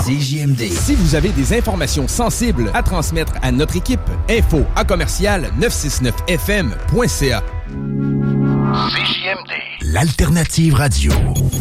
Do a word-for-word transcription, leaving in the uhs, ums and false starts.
C J M D. Si vous avez des informations sensibles à transmettre à notre équipe, info à commercial neuf cent soixante-neuf F M point C A. C J M D. L'alternative radio.